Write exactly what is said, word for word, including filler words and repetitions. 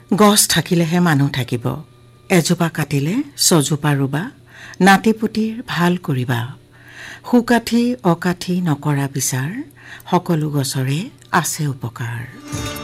গছ থাকিলেহে মানুহ থাকিব, এজোপা কাটিলে ছজোপা ৰুবা, নাতিপুতিৰ ভাল কৰিবা, সুকাঠি অকাঠি নকৰা বিচাৰ, সকলো গছৰে আছে উপকাৰ।